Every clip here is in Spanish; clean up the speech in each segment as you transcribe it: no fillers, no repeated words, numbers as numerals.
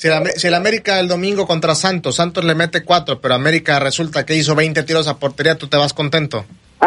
Si el América el domingo contra Santos le mete 4, pero América resulta que hizo 20 tiros a portería, ¿tú te vas contento?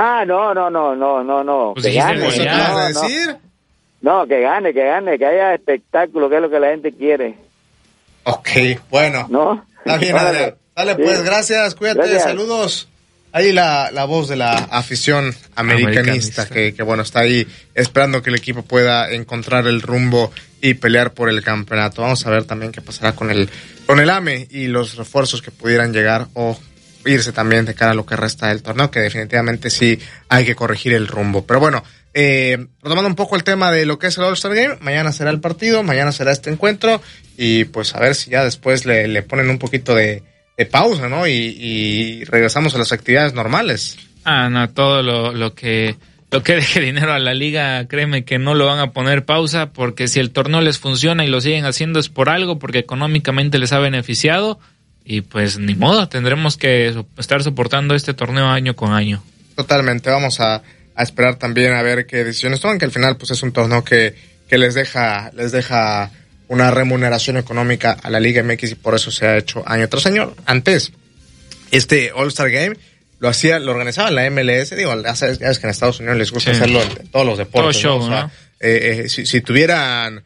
No. Pues Que gane. ¿Eso acabas de decir? No, que gane, que haya espectáculo, que es lo que la gente quiere. Ok, bueno. ¿No? Está bien, Adrián. Dale, pues, gracias, cuídate, gracias. Saludos. Ahí la voz de la afición americanista. Que bueno, está ahí esperando que el equipo pueda encontrar el rumbo y pelear por el campeonato. Vamos a ver también qué pasará con el AME y los refuerzos que pudieran llegar o irse también de cara a lo que resta del torneo, que definitivamente sí hay que corregir el rumbo. Pero bueno, retomando un poco el tema de lo que es el All-Star Game, mañana será el partido, mañana será este encuentro, y pues a ver si ya después le ponen un poquito de pausa, ¿no? Y regresamos a las actividades normales. No, todo lo que deje dinero a la liga, créeme que no lo van a poner pausa, porque si el torneo les funciona y lo siguen haciendo es por algo, porque económicamente les ha beneficiado, y pues ni modo, tendremos que estar soportando este torneo año con año. Totalmente, vamos a esperar también a ver qué decisiones toman, que al final pues es un torneo que les deja una remuneración económica a la Liga MX, y por eso se ha hecho año tras año. Antes, este All-Star Game lo organizaba la MLS, ya sabes que en Estados Unidos les gusta hacerlo en todos los deportes. Todo show, ¿no? Si tuvieran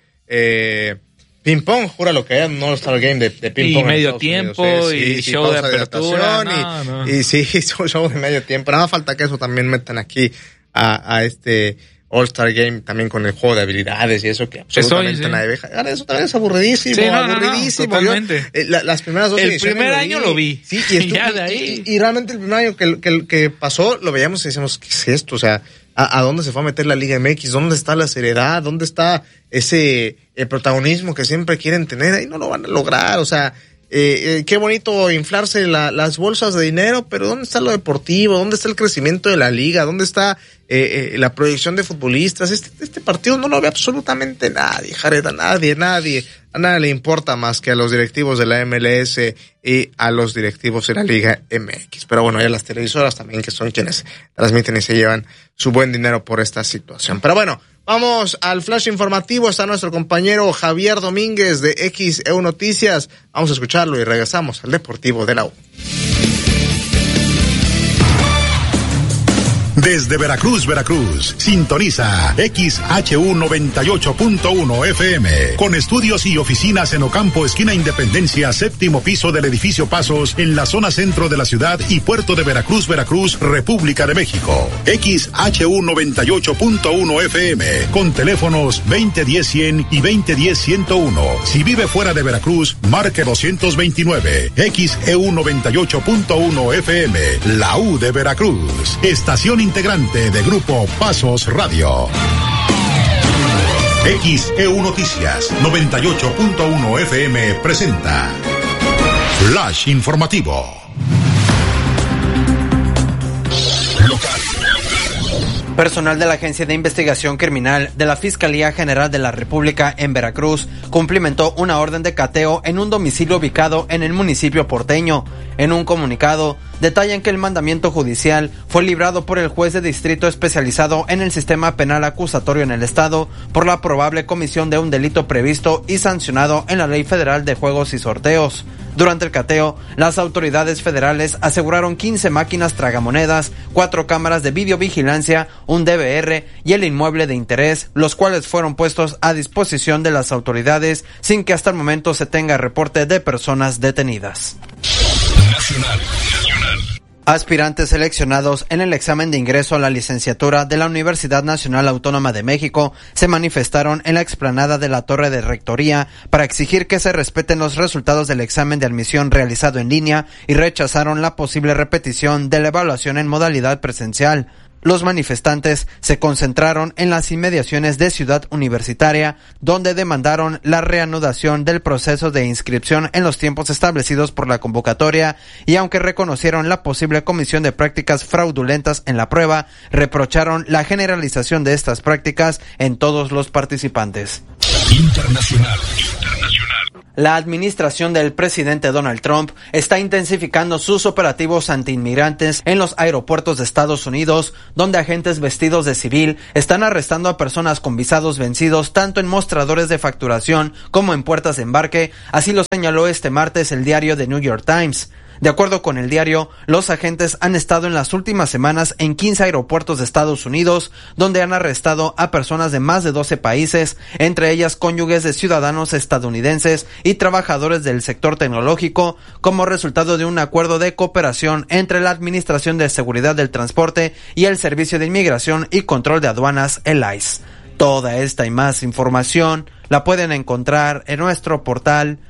ping pong, júralo que hay un All-Star Game de ping pong. Y medio tiempo, y show de apertura. Y sí, show de medio tiempo. Nada más falta que eso también metan aquí a este All-Star Game, también con el juego de habilidades y eso, que absolutamente nadie deja. Ahora eso también es aburridísimo. Sí, aburridísimo. Totalmente. Las primeras dos ediciones. El primer año lo vi. Sí, y realmente el primer año que pasó, lo veíamos y decíamos, ¿qué es esto? O sea, ¿a dónde se fue a meter la Liga MX? ¿Dónde está la seriedad? ¿Dónde está ese protagonismo que siempre quieren tener? Ahí no lo van a lograr, o sea, qué bonito inflarse las bolsas de dinero, pero ¿dónde está lo deportivo? ¿Dónde está el crecimiento de la liga? ¿Dónde está la proyección de futbolistas? Este partido no lo ve absolutamente nadie, Jared, a nadie le importa más que a los directivos de la MLS y a los directivos de la Liga MX. Pero bueno, ya las televisoras también, que son quienes transmiten y se llevan su buen dinero por esta situación. Pero bueno, vamos al flash informativo. Está nuestro compañero Javier Domínguez de XEU Noticias. Vamos a escucharlo y regresamos al Deportivo de la U. Desde Veracruz, sintoniza XHU 98.1 FM, con estudios y oficinas en Ocampo, esquina Independencia, séptimo piso del edificio Pasos, en la zona centro de la ciudad y puerto de Veracruz, República de México. XHU 98.1 FM, con teléfonos 2010-100 y 2010-101. Si vive fuera de Veracruz, marque 229. XEU 98.1 FM, la U de Veracruz. Estación integrante de Grupo Pasos Radio. XEU Noticias 98.1 FM presenta Flash Informativo. Personal de la Agencia de Investigación Criminal de la Fiscalía General de la República en Veracruz cumplimentó una orden de cateo en un domicilio ubicado en el municipio porteño. En un comunicado, detallan que el mandamiento judicial fue librado por el juez de distrito especializado en el sistema penal acusatorio en el estado por la probable comisión de un delito previsto y sancionado en la Ley Federal de Juegos y Sorteos. Durante el cateo, las autoridades federales aseguraron 15 máquinas tragamonedas, 4 cámaras de videovigilancia, un DVR y el inmueble de interés, los cuales fueron puestos a disposición de las autoridades sin que hasta el momento se tenga reporte de personas detenidas. Nacional. Aspirantes seleccionados en el examen de ingreso a la licenciatura de la Universidad Nacional Autónoma de México se manifestaron en la explanada de la Torre de Rectoría para exigir que se respeten los resultados del examen de admisión realizado en línea y rechazaron la posible repetición de la evaluación en modalidad presencial. Los manifestantes se concentraron en las inmediaciones de Ciudad Universitaria, donde demandaron la reanudación del proceso de inscripción en los tiempos establecidos por la convocatoria, y aunque reconocieron la posible comisión de prácticas fraudulentas en la prueba, reprocharon la generalización de estas prácticas en todos los participantes. Internacional. La administración del presidente Donald Trump está intensificando sus operativos antiinmigrantes en los aeropuertos de Estados Unidos, donde agentes vestidos de civil están arrestando a personas con visados vencidos tanto en mostradores de facturación como en puertas de embarque, así lo señaló este martes el diario The New York Times. De acuerdo con el diario, los agentes han estado en las últimas semanas en 15 aeropuertos de Estados Unidos, donde han arrestado a personas de más de 12 países, entre ellas cónyuges de ciudadanos estadounidenses y trabajadores del sector tecnológico, como resultado de un acuerdo de cooperación entre la Administración de Seguridad del Transporte y el Servicio de Inmigración y Control de Aduanas, el ICE. Toda esta y más información la pueden encontrar en nuestro portal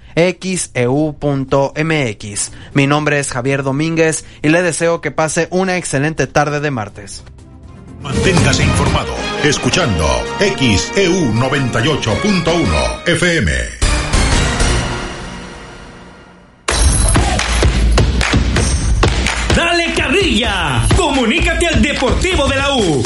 xeu.mx. Mi nombre es Javier Domínguez y le deseo que pase una excelente tarde de martes. Manténgase informado escuchando XEU 98.1 FM. ¡Dale carrilla! ¡Comunícate al Deportivo de la U!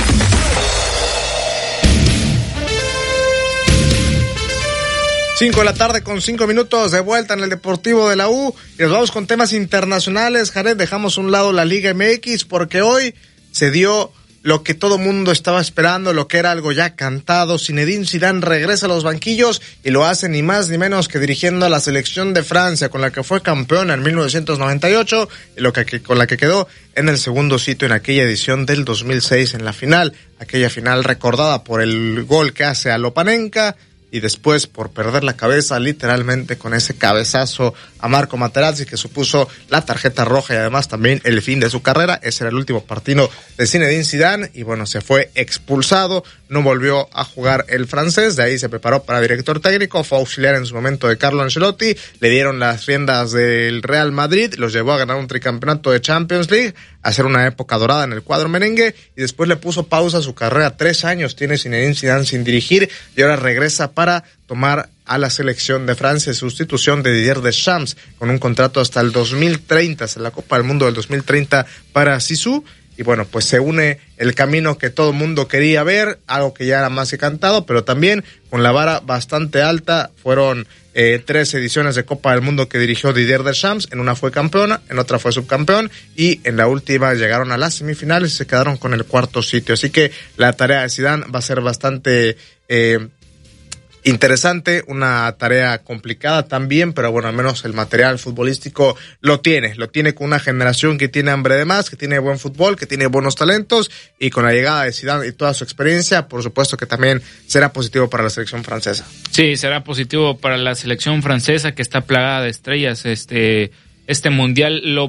5 de la tarde con 5 minutos de vuelta en el Deportivo de la U y nos vamos con temas internacionales. Jared, dejamos a un lado la Liga MX porque hoy se dio lo que todo mundo estaba esperando, lo que era algo ya cantado. Zinedine Zidane regresa a los banquillos y lo hace ni más ni menos que dirigiendo a la selección de Francia, con la que fue campeona en 1998 y con la que quedó en el segundo sitio en aquella edición del 2006 en la final, aquella final recordada por el gol que hace a Lopanenka y después por perder la cabeza literalmente con ese cabezazo a Marco Materazzi que supuso la tarjeta roja y además también el fin de su carrera. Ese era el último partido de Zinedine Zidane y bueno, se fue expulsado, no volvió a jugar el francés, de ahí se preparó para director técnico, fue auxiliar en su momento de Carlo Ancelotti, le dieron las riendas del Real Madrid, los llevó a ganar un tricampeonato de Champions League, a hacer una época dorada en el cuadro merengue y después le puso pausa a su carrera. 3 años tiene Zinedine Zidane sin dirigir y ahora regresa para tomar a la selección de Francia en sustitución de Didier Deschamps con un contrato hasta el 2030, hasta la Copa del Mundo del 2030 para Zizou. Y bueno, pues se une el camino que todo el mundo quería ver, algo que ya era más que cantado, pero también con la vara bastante alta. Fueron 3 ediciones de Copa del Mundo que dirigió Didier Deschamps, en una fue campeona, en otra fue subcampeón y en la última llegaron a las semifinales y se quedaron con el 4º sitio. Así que la tarea de Zidane va a ser bastante interesante, una tarea complicada también, pero bueno, al menos el material futbolístico lo tiene con una generación que tiene hambre de más, que tiene buen fútbol, que tiene buenos talentos y con la llegada de Zidane y toda su experiencia, por supuesto que también será positivo para la selección francesa. Sí, será positivo para la selección francesa que está plagada de estrellas. Este mundial lo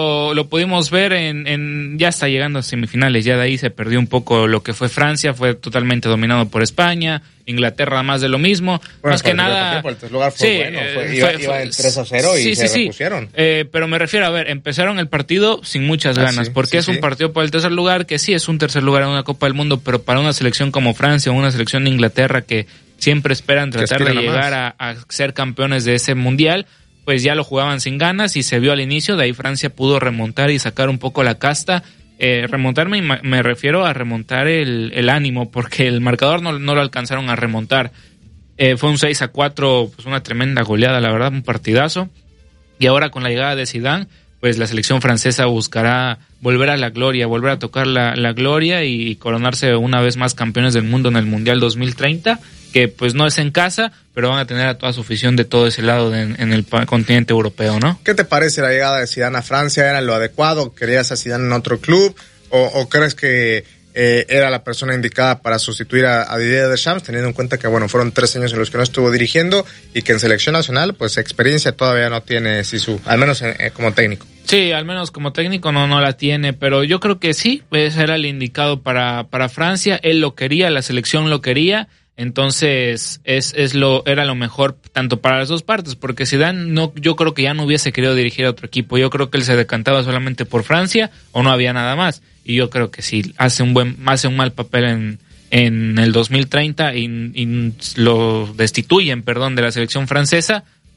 pudimos ver ya está llegando a semifinales, ya de ahí se perdió un poco lo que fue Francia, fue totalmente dominado por España, Inglaterra más de lo mismo, bueno, más que nada. El lugar fue bueno, iba en 3-0 y se repusieron. Pero me refiero a ver, empezaron el partido sin muchas ganas, porque es un partido por el tercer lugar, que sí es un tercer lugar en una Copa del Mundo, pero para una selección como Francia o una selección de Inglaterra que siempre esperan tratar de llegar a ser campeones de ese mundial, pues ya lo jugaban sin ganas y se vio al inicio, de ahí Francia pudo remontar y sacar un poco la casta. Remontarme, me refiero a remontar el ánimo, porque el marcador no lo alcanzaron a remontar. Fue un 6-4, pues una tremenda goleada, la verdad, un partidazo. Y ahora con la llegada de Zidane, pues la selección francesa buscará volver a la gloria, volver a tocar la gloria y coronarse una vez más campeones del mundo en el Mundial 2030, que pues no es en casa, pero van a tener a toda su afición de todo ese lado en el continente europeo, ¿no? ¿Qué te parece la llegada de Zidane a Francia? ¿Era lo adecuado? ¿Querías a Zidane en otro club? ¿O crees que era la persona indicada para sustituir a Didier Deschamps, teniendo en cuenta que, bueno, fueron 3 años en los que no estuvo dirigiendo y que en selección nacional, pues experiencia todavía no tiene Zizou, al menos como técnico? Sí, al menos como técnico no la tiene, pero yo creo que sí, pues era el indicado para Francia, él lo quería, la selección lo quería. Entonces era lo mejor tanto para las dos partes, porque Zidane yo creo que ya no hubiese querido dirigir a otro equipo. Yo creo que él se decantaba solamente por Francia o no había nada más. Y yo creo que si hace un mal papel en el 2030 y lo destituyen, de la selección francesa,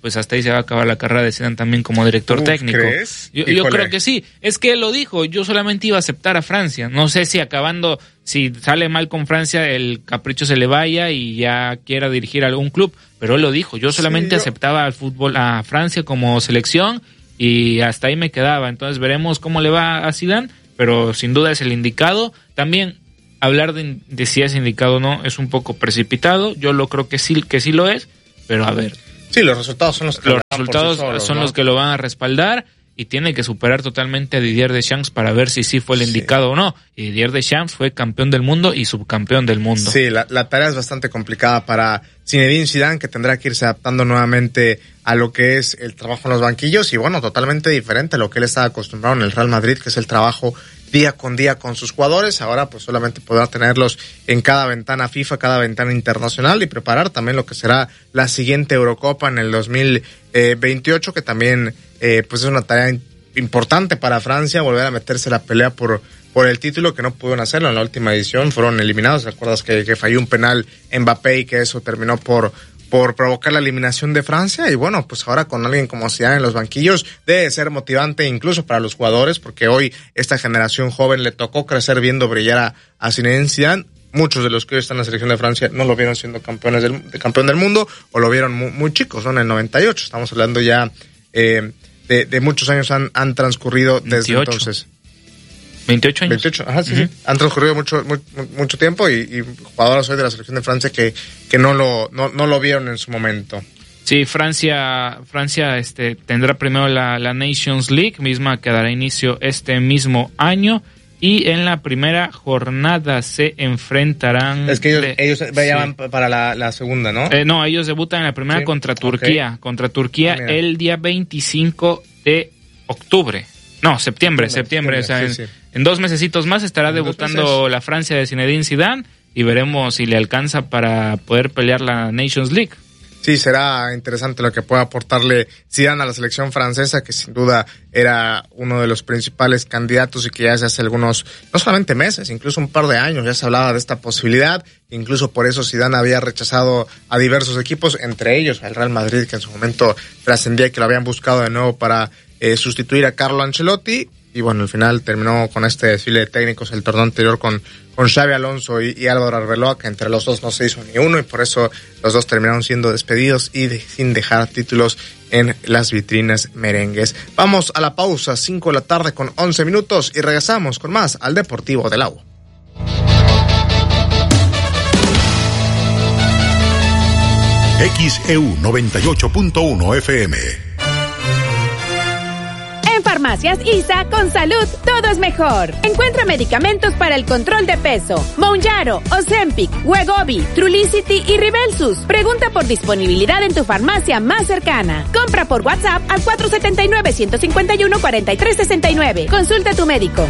pues hasta ahí se va a acabar la carrera de Zidane también como director técnico. ¿Crees? Yo creo que sí. Es que él lo dijo, yo solamente iba a aceptar a Francia. No sé si si sale mal con Francia, el capricho se le vaya y ya quiera dirigir a algún club, pero él lo dijo, yo solamente aceptaba al fútbol a Francia como selección y hasta ahí me quedaba. Entonces veremos cómo le va a Zidane, pero sin duda es el indicado. También hablar de si es indicado o no es un poco precipitado. Yo lo creo que sí lo es, pero a ver. Sí, los resultados son los que lo van a respaldar y tiene que superar totalmente a Didier Deschamps para ver si sí fue el indicado o no. Y Didier Deschamps fue campeón del mundo y subcampeón del mundo. Sí, la tarea es bastante complicada para Zinedine Zidane, que tendrá que irse adaptando nuevamente a lo que es el trabajo en los banquillos y bueno, totalmente diferente a lo que él estaba acostumbrado en el Real Madrid, que es el trabajo día con día con sus jugadores. Ahora pues solamente podrá tenerlos en cada ventana FIFA, cada ventana internacional y preparar también lo que será la siguiente Eurocopa en el 2028, que también pues es una tarea importante para Francia, volver a meterse la pelea por el título, que no pudieron hacerlo en la última edición, fueron eliminados. ¿Recuerdas que falló un penal Mbappé y que eso terminó por provocar la eliminación de Francia? Y bueno, pues ahora con alguien como Zidane en los banquillos debe ser motivante incluso para los jugadores, porque hoy esta generación joven le tocó crecer viendo brillar a Zinedine Zidane. Muchos de los que hoy están en la selección de Francia no lo vieron siendo campeón del mundo o lo vieron muy chicos, ¿no? En el 98, estamos hablando ya de muchos años han transcurrido desde 28. Entonces. 28 años. 28, ajá, sí, sí. Han transcurrido mucho tiempo y jugadores hoy de la selección de Francia que no lo vieron en su momento. Sí, Francia tendrá primero la Nations League, misma que dará inicio este mismo año, y en la primera jornada se enfrentarán... Es que ellos van para la segunda, ¿no? No, ellos debutan en la primera contra Turquía. Okay. Contra Turquía el día 25 de octubre. No, septiembre. O sea, en 2 mesecitos más estará debutando la Francia de Zinedine Zidane y veremos si le alcanza para poder pelear la Nations League. Sí, será interesante lo que pueda aportarle Zidane a la selección francesa, que sin duda era uno de los principales candidatos y que ya hace algunos, no solamente meses, incluso un par de años ya se hablaba de esta posibilidad. Incluso por eso Zidane había rechazado a diversos equipos, entre ellos al Real Madrid, que en su momento trascendía que lo habían buscado de nuevo para sustituir a Carlo Ancelotti. Y bueno, al final terminó con este desfile de técnicos el torneo anterior con Xabi Alonso y Álvaro Arbeloa, que entre los dos no se hizo ni uno y por eso los dos terminaron siendo despedidos y sin dejar títulos en las vitrinas merengues. Vamos a la pausa, 5 de la tarde con 11 minutos y regresamos con más al Deportivo del Agua. XEU 98.1 FM. En Farmacias ISA, con salud, todo es mejor. Encuentra medicamentos para el control de peso: Mounjaro, Ozempic, Wegovy, Trulicity y Rybelsus. Pregunta por disponibilidad en tu farmacia más cercana. Compra por WhatsApp al 479-151-4369. Consulta a tu médico.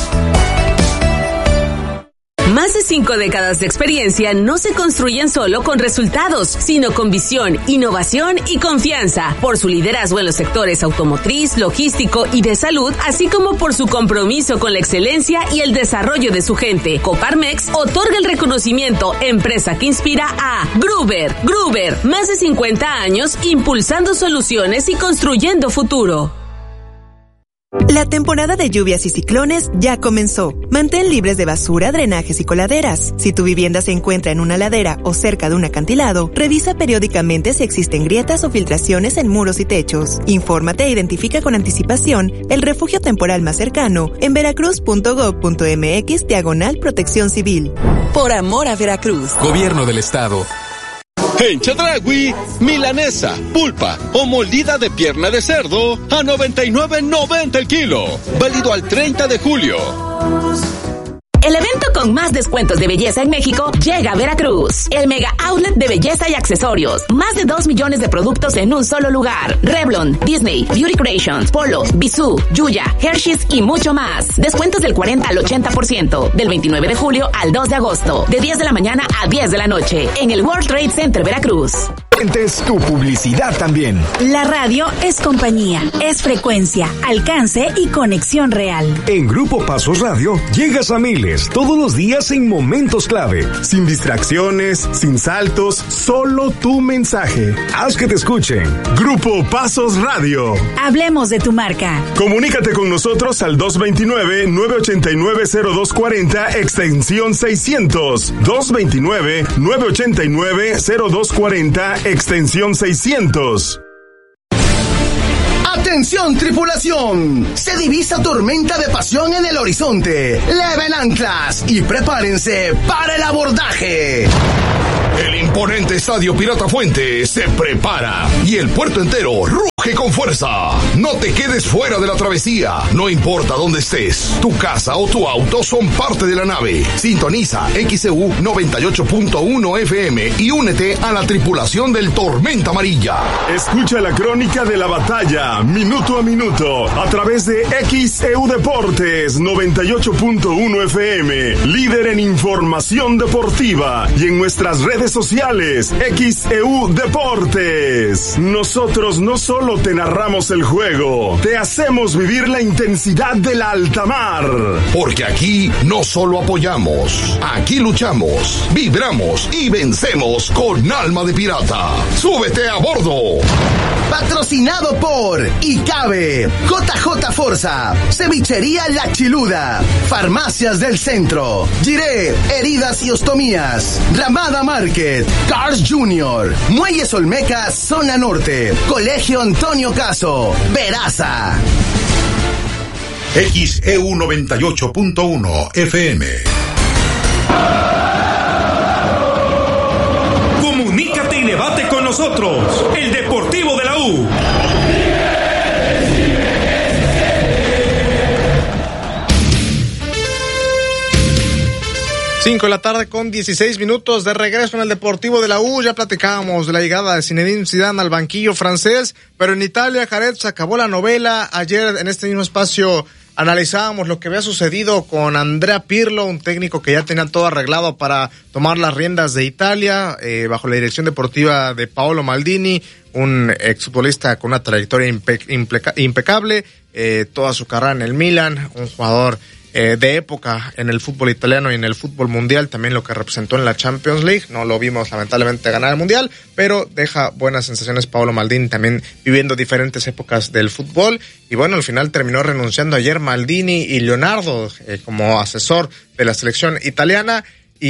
Más de 5 décadas de experiencia no se construyen solo con resultados, sino con visión, innovación y confianza. Por su liderazgo en los sectores automotriz, logístico y de salud, así como por su compromiso con la excelencia y el desarrollo de su gente, Coparmex otorga el reconocimiento Empresa que Inspira a Gruber. Gruber, más de 50 años impulsando soluciones y construyendo futuro. La temporada de lluvias y ciclones ya comenzó. Mantén libres de basura, drenajes y coladeras. Si tu vivienda se encuentra en una ladera o cerca de un acantilado, revisa periódicamente si existen grietas o filtraciones en muros y techos. Infórmate e identifica con anticipación el refugio temporal más cercano en veracruz.gov.mx/protección civil. Por amor a Veracruz. Gobierno del Estado. En Chedraui, milanesa, pulpa o moldida de pierna de cerdo a $99.90 el kilo. Válido al 30 de julio. El evento con más descuentos de belleza en México llega a Veracruz. El Mega Outlet de Belleza y Accesorios. Más de 2 millones de productos en un solo lugar. Revlon, Disney, Beauty Creations, Polo, Bisú, Yuya, Hershey's y mucho más. Descuentos del 40 al 80%. Del 29 de julio al 2 de agosto. De 10 de la mañana a 10 de la noche. En el World Trade Center Veracruz. Fuentes, tu publicidad también. La radio es compañía, es frecuencia, alcance y conexión real. En Grupo Pasos Radio llegas a miles todos los días en momentos clave, sin distracciones, sin saltos, solo tu mensaje. Haz que te escuchen. Grupo Pasos Radio. Hablemos de tu marca. Comunícate con nosotros al 229-989-0240 extensión 600. 229-989-0240 extensión 600. ¡Atención, tripulación! Se divisa tormenta de pasión en el horizonte. Leven anclas y prepárense para el abordaje. El imponente Estadio Pirata Fuente se prepara y el puerto entero ruge con fuerza. No te quedes fuera de la travesía. No importa dónde estés, tu casa o tu auto son parte de la nave. Sintoniza XEU 98.1 FM y únete a la tripulación del Tormenta Amarilla. Escucha la crónica de la batalla, minuto a minuto, a través de XEU Deportes 98.1 FM, líder en información deportiva, y en nuestras redes sociales, XEU Deportes. Nosotros no solo te narramos el juego, te hacemos vivir la intensidad de la alta mar. Porque aquí no solo apoyamos, aquí luchamos, vibramos y vencemos con alma de pirata. ¡Súbete a bordo! Patrocinado por ICABE, JJ Forza, Cevichería La Chiluda, Farmacias del Centro, Giré, Heridas y Ostomías, Ramada Market, Cars Junior, Muelles Olmecas, Zona Norte, Colegio Antonio Caso, Veraza. XEU 98.1 FM. Comunícate y debate con nosotros. El Deportivo de la U. Cinco de la tarde con 16 minutos de regreso en el Deportivo de la U. Ya platicábamos de la llegada de Zinedine Zidane al banquillo francés, pero en Italia, Jared, se acabó la novela. Ayer en este mismo espacio analizábamos lo que había sucedido con Andrea Pirlo, un técnico que ya tenía todo arreglado para tomar las riendas de Italia, bajo la dirección deportiva de Paolo Maldini, un exfutbolista con una trayectoria impecable, toda su carrera en el Milan, un jugador de época en el fútbol italiano y en el fútbol mundial, también lo que representó en la Champions League. No lo vimos lamentablemente ganar el mundial, pero deja buenas sensaciones Paolo Maldini, también viviendo diferentes épocas del fútbol. Y bueno, al final terminó renunciando ayer Maldini y Leonardo como asesor de la selección italiana.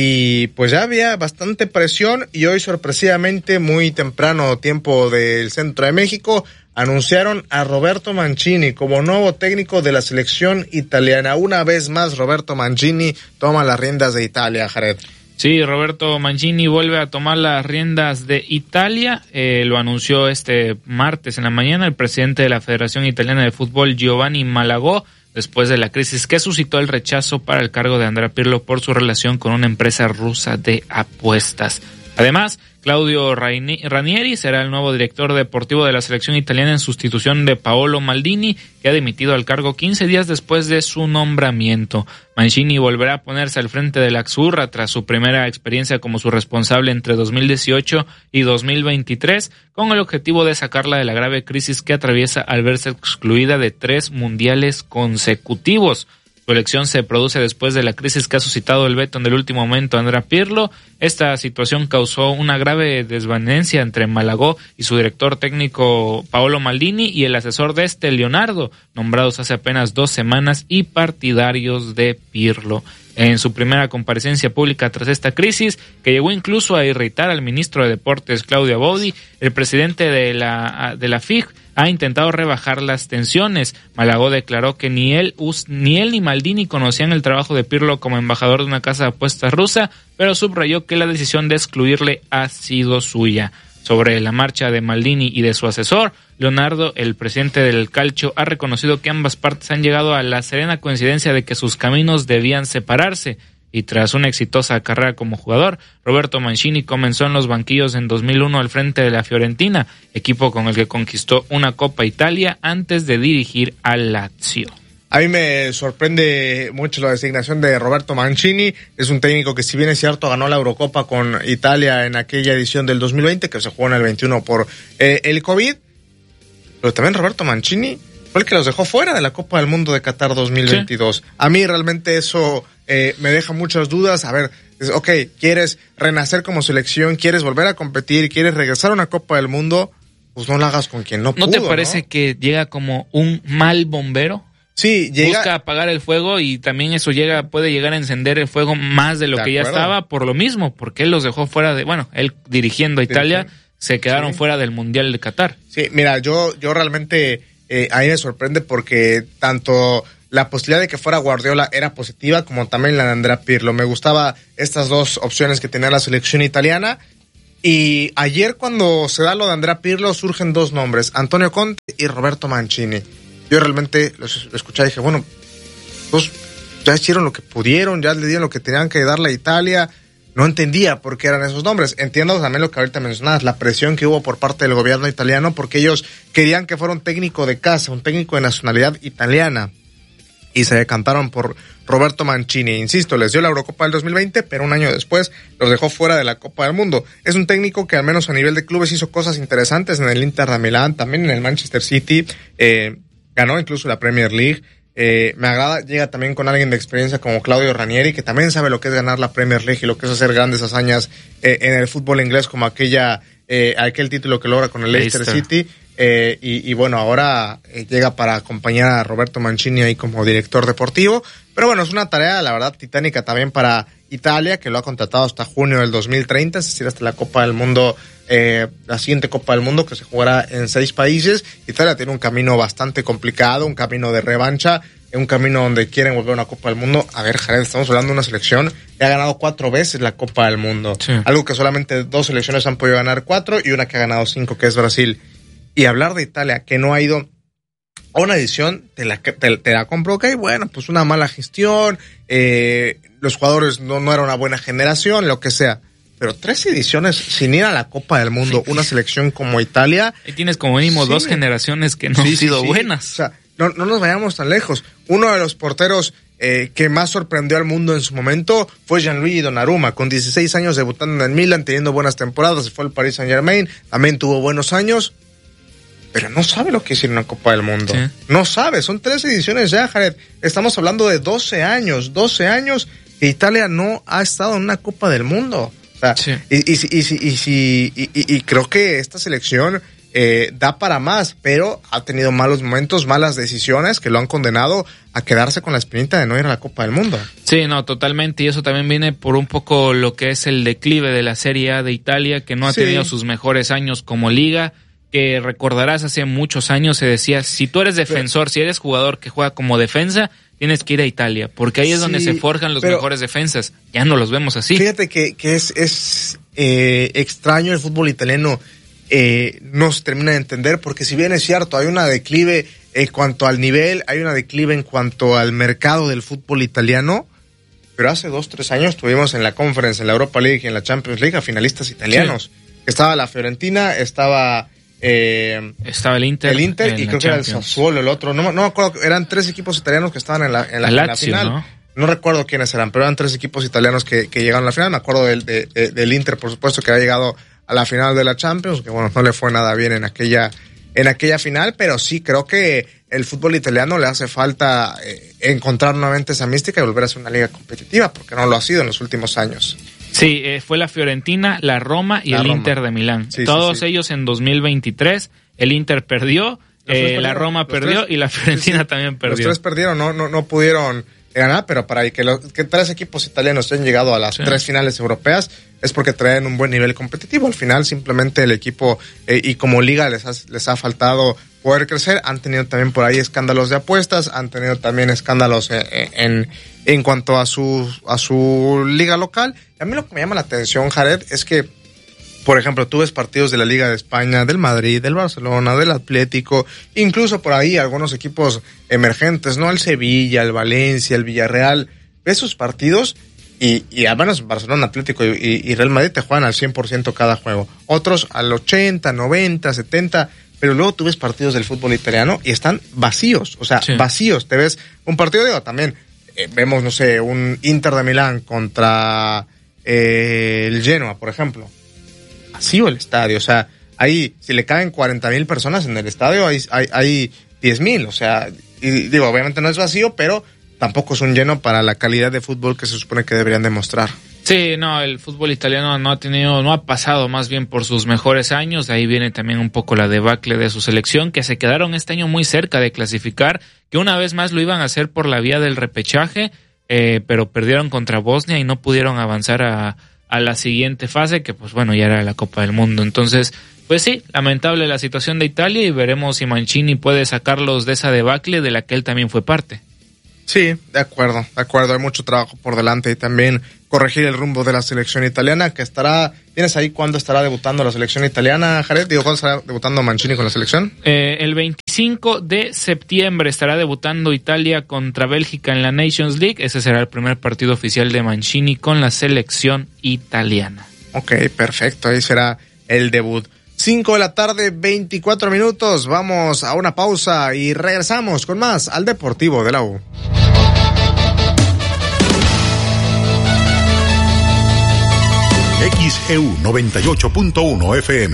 Y pues ya había bastante presión, y hoy sorpresivamente, muy temprano tiempo del centro de México, anunciaron a Roberto Mancini como nuevo técnico de la selección italiana. Una vez más, Roberto Mancini toma las riendas de Italia, Jared. Sí, Roberto Mancini vuelve a tomar las riendas de Italia. Lo anunció este martes en la mañana el presidente de la Federación Italiana de Fútbol, Giovanni Malagò, después de la crisis que suscitó el rechazo para el cargo de Andrea Pirlo por su relación con una empresa rusa de apuestas. Además, Claudio Ranieri será el nuevo director deportivo de la selección italiana en sustitución de Paolo Maldini, que ha dimitido al cargo 15 días después de su nombramiento. Mancini volverá a ponerse al frente de la Azzurra tras su primera experiencia como su responsable entre 2018 y 2023, con el objetivo de sacarla de la grave crisis que atraviesa al verse excluida de 3 mundiales consecutivos. Su elección se produce después de la crisis que ha suscitado el veto en el último momento a Andrea Pirlo. Esta situación causó una grave desvanencia entre Malagò y su director técnico Paolo Maldini y el asesor de Leonardo, nombrados hace apenas 2 semanas y partidarios de Pirlo. En su primera comparecencia pública tras esta crisis, que llegó incluso a irritar al ministro de Deportes Claudio Abbodi, el presidente de la FIG ha intentado rebajar las tensiones. Malagò declaró que ni él ni Maldini conocían el trabajo de Pirlo como embajador de una casa de apuestas rusa, pero subrayó que la decisión de excluirle ha sido suya. Sobre la marcha de Maldini y de su asesor, Leonardo, el presidente del Calcio, ha reconocido que ambas partes han llegado a la serena coincidencia de que sus caminos debían separarse. Y tras una exitosa carrera como jugador, Roberto Mancini comenzó en los banquillos en 2001 al frente de la Fiorentina, equipo con el que conquistó una Copa Italia antes de dirigir al Lazio. A mí me sorprende mucho la designación de Roberto Mancini. Es un técnico que, si bien es cierto, ganó la Eurocopa con Italia en aquella edición del 2020, que se jugó en el 21 por el COVID. Pero también Roberto Mancini fue el que los dejó fuera de la Copa del Mundo de Qatar 2022. Sí. A mí realmente eso me deja muchas dudas. A ver, quieres renacer como selección, quieres volver a competir, quieres regresar a una Copa del Mundo, pues no la hagas con quien no pudo. ¿No te parece que llega como un mal bombero? Sí, llega... Busca apagar el fuego y también eso puede llegar a encender el fuego más de lo que ya estaba, por lo mismo, porque él los dejó fuera él dirigiendo a Italia, se quedaron fuera del Mundial de Qatar. Sí, mira, yo realmente a mí me sorprende porque tanto la posibilidad de que fuera Guardiola era positiva, como también la de Andrea Pirlo. Me gustaba estas dos opciones que tenía la selección italiana. Y ayer, cuando se da lo de Andrea Pirlo, surgen dos nombres, Antonio Conte y Roberto Mancini. Yo realmente los escuché y dije, bueno, pues ya hicieron lo que pudieron, ya le dieron lo que tenían que darle a Italia. No entendía por qué eran esos nombres. Entiendo también lo que ahorita mencionabas, la presión que hubo por parte del gobierno italiano, porque ellos querían que fuera un técnico de casa, un técnico de nacionalidad italiana. Y se decantaron por Roberto Mancini. Insisto, les dio la Eurocopa del 2020, pero un año después los dejó fuera de la Copa del Mundo. Es un técnico que, al menos a nivel de clubes, hizo cosas interesantes en el Inter de Milán, también en el Manchester City. Ganó incluso la Premier League. Me agrada, llega también con alguien de experiencia como Claudio Ranieri, que también sabe lo que es ganar la Premier League y lo que es hacer grandes hazañas en el fútbol inglés, como aquel título que logra con el Leicester City. Y bueno, ahora llega para acompañar a Roberto Mancini ahí como director deportivo. Pero bueno, es una tarea, la verdad, titánica también para Italia, que lo ha contratado hasta junio del 2030, es decir, hasta la Copa del Mundo, la siguiente Copa del Mundo, que se jugará en 6 países. Italia tiene un camino bastante complicado, un camino de revancha, un camino donde quieren volver a una Copa del Mundo. A ver, Jared, estamos hablando de una selección que ha ganado 4 veces la Copa del Mundo. Sí. Algo que solamente 2 selecciones han podido ganar 4 y una que ha ganado 5, que es Brasil. Y hablar de Italia, que no ha ido a una edición, te la compro, bueno, pues una mala gestión, los jugadores no era una buena generación, lo que sea. Pero 3 ediciones sin ir a la Copa del Mundo, una selección como Italia. Ahí tienes como mínimo 2 generaciones que no han sido buenas. O sea, no nos vayamos tan lejos. Uno de los porteros que más sorprendió al mundo en su momento fue Gianluigi Donnarumma, con 16 años debutando en el Milan, teniendo buenas temporadas, se fue al Paris Saint-Germain, también tuvo buenos años. Pero no sabe lo que es ir a una Copa del Mundo. Sí. No sabe, son 3 ediciones ya, Jared. Estamos hablando de 12 años que Italia no ha estado en una Copa del Mundo. O sea, sí. Y creo que esta selección da para más, pero ha tenido malos momentos, malas decisiones que lo han condenado a quedarse con la espinita de no ir a la Copa del Mundo. Sí, no, totalmente. Y eso también viene por un poco lo que es el declive de la Serie A de Italia, que no ha tenido sus mejores años como liga. Que recordarás, hace muchos años se decía, si tú eres defensor, si eres jugador que juega como defensa, tienes que ir a Italia, porque ahí es donde se forjan los mejores defensas. Ya no los vemos así. Fíjate que es extraño el fútbol italiano, no se termina de entender, porque si bien es cierto, hay una declive en cuanto al nivel, hay una declive en cuanto al mercado del fútbol italiano, pero hace 2-3 años tuvimos en la Conference, en la Europa League y en la Champions League a finalistas italianos. Sí. Estaba la Fiorentina, estaba el Inter y creo que era el Sassuolo, el otro, no me acuerdo, eran 3 equipos italianos que estaban en la final. No recuerdo quiénes eran, pero eran 3 equipos italianos que llegaron a la final. Me acuerdo del Inter, por supuesto, que había llegado a la final de la Champions, que bueno, no le fue nada bien en aquella final, pero sí creo que el fútbol italiano le hace falta encontrar nuevamente esa mística y volver a ser una liga competitiva, porque no lo ha sido en los últimos años. Sí, fue la Fiorentina, la Roma y el Inter de Milán. Sí, Todos ellos en 2023. El Inter perdió, la Roma perdió y la Fiorentina también perdió. Los 3 perdieron, no pudieron ganar, pero para que 3 equipos italianos hayan llegado a las 3 finales europeas es porque traen un buen nivel competitivo. Al final simplemente el equipo y como liga les ha faltado poder crecer. Han tenido también por ahí escándalos de apuestas, han tenido también escándalos en cuanto a su liga local. Y a mí lo que me llama la atención, Jared, es que, por ejemplo, tú ves partidos de la Liga de España, del Madrid, del Barcelona, del Atlético, incluso por ahí algunos equipos emergentes, ¿no? El Sevilla, el Valencia, el Villarreal. Ves sus partidos y al menos Barcelona, Atlético y Real Madrid te juegan al 100% cada juego. Otros al 80, 90, 70. pero luego tú ves partidos del fútbol italiano y están vacíos, o sea, vacíos. Te ves un partido, también vemos, no sé, un Inter de Milán contra el Genoa, por ejemplo. Vacío el estadio, o sea, ahí, si le caben 40,000 personas en el estadio, hay 10,000, o sea, y digo, obviamente no es vacío, pero tampoco es un lleno para la calidad de fútbol que se supone que deberían demostrar. Sí, no, el fútbol italiano no ha pasado más bien por sus mejores años. De ahí viene también un poco la debacle de su selección, que se quedaron este año muy cerca de clasificar, que una vez más lo iban a hacer por la vía del repechaje, pero perdieron contra Bosnia y no pudieron avanzar a la siguiente fase, que pues bueno, ya era la Copa del Mundo. Entonces, pues sí, lamentable la situación de Italia, y veremos si Mancini puede sacarlos de esa debacle de la que él también fue parte. Sí, de acuerdo, hay mucho trabajo por delante, y también corregir el rumbo de la selección italiana, que ¿tienes ahí cuándo estará debutando la selección italiana, Jared? ¿Cuándo estará debutando Mancini con la selección? El 25 de septiembre estará debutando Italia contra Bélgica en la Nations League. Ese será el primer partido oficial de Mancini con la selección italiana. Ok, perfecto, ahí será el debut. 5 de la tarde, 24 minutos. Vamos a una pausa y regresamos con más al Deportivo de la U. XEU 98.1 FM.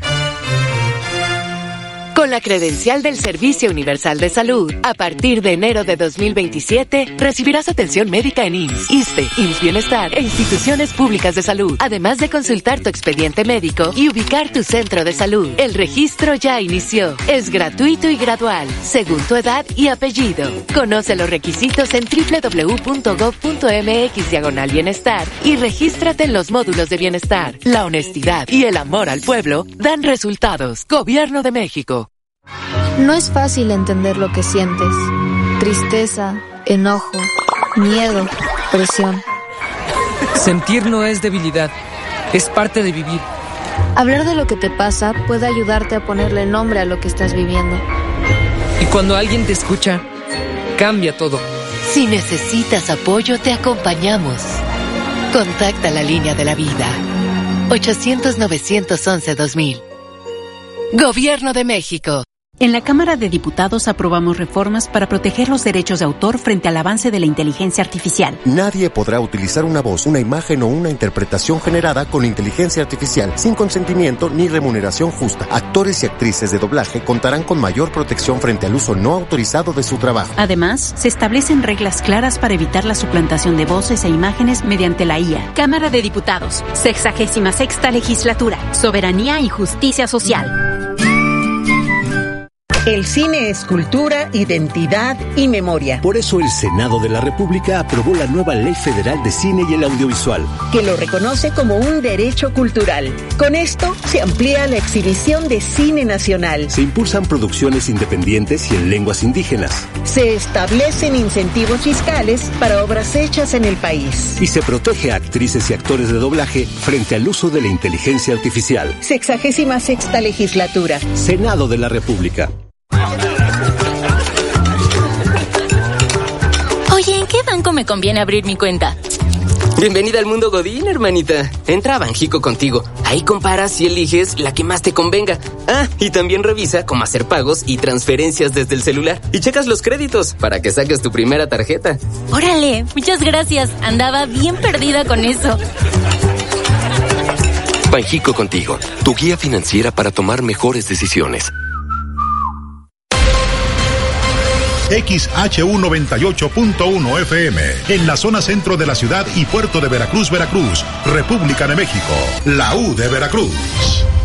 Con la credencial del Servicio Universal de Salud, a partir de enero de 2027, recibirás atención médica en IMSS, ISSSTE, IMSS Bienestar e instituciones públicas de salud, además de consultar tu expediente médico y ubicar tu centro de salud. El registro ya inició. Es gratuito y gradual, según tu edad y apellido. Conoce los requisitos en www.gov.mx/bienestar y regístrate en los módulos de bienestar. La honestidad y el amor al pueblo dan resultados. Gobierno de México. No es fácil entender lo que sientes. Tristeza, enojo, miedo, presión. Sentir no es debilidad, es parte de vivir. Hablar de lo que te pasa puede ayudarte a ponerle nombre a lo que estás viviendo. Y cuando alguien te escucha, cambia todo. Si necesitas apoyo, te acompañamos. Contacta la línea de la vida. 800-911-2000. Gobierno de México. En la Cámara de Diputados aprobamos reformas para proteger los derechos de autor frente al avance de la inteligencia artificial. Nadie podrá utilizar una voz, una imagen o una interpretación generada con inteligencia artificial sin consentimiento ni remuneración justa. Actores y actrices de doblaje contarán con mayor protección frente al uso no autorizado de su trabajo. Además, se establecen reglas claras para evitar la suplantación de voces e imágenes mediante la IA. Cámara de Diputados, 66ª Legislatura, Soberanía y Justicia Social. El cine es cultura, identidad y memoria. Por eso el Senado de la República aprobó la nueva Ley Federal de Cine y el Audiovisual, que lo reconoce como un derecho cultural. Con esto se amplía la exhibición de cine nacional. Se impulsan producciones independientes y en lenguas indígenas. Se establecen incentivos fiscales para obras hechas en el país. Y se protege a actrices y actores de doblaje frente al uso de la inteligencia artificial. 66ª Legislatura. Senado de la República. Oye, ¿en qué banco me conviene abrir mi cuenta? Bienvenida al mundo Godín, hermanita. Entra a Banjico Contigo. Ahí comparas y eliges la que más te convenga. Ah, y también revisa cómo hacer pagos y transferencias desde el celular. Y checas los créditos para que saques tu primera tarjeta. Órale, muchas gracias. Andaba bien perdida con eso. Banjico Contigo, tu guía financiera para tomar mejores decisiones. XHU 98.1 FM, en la zona centro de la ciudad y puerto de Veracruz, Veracruz, República de México, la U de Veracruz.